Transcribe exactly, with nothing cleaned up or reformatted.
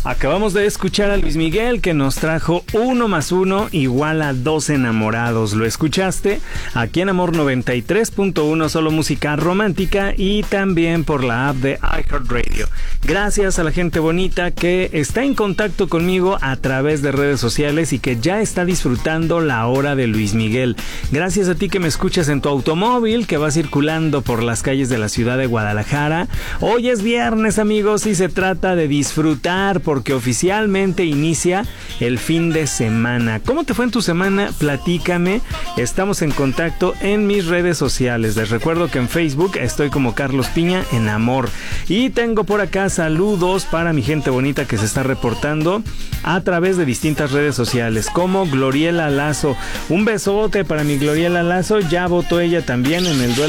Acabamos de escuchar a Luis Miguel, que nos trajo uno más uno igual a dos enamorados. ¿Lo escuchaste? Aquí en Amor noventa y tres punto uno, solo música romántica, y también por la app de iHeartRadio. Gracias a la gente bonita que está en contacto conmigo a través de redes sociales y que ya está disfrutando la hora de Luis Miguel. Gracias a ti que me escuchas en tu automóvil, que va circulando por las calles de la ciudad de Guadalajara. Hoy es viernes, amigos, y se trata de disfrutar porque oficialmente inicia el fin de semana. ¿Cómo te fue en tu semana? Platícame. Estamos en contacto en mis redes sociales. Les recuerdo que en Facebook estoy como Carlos Piña en Amor. Y tengo por acá saludos para mi gente bonita que se está reportando a través de distintas redes sociales, como Gloriela Lazo. Un besote para mi Gloriela Lazo. Ya votó ella también en el duelo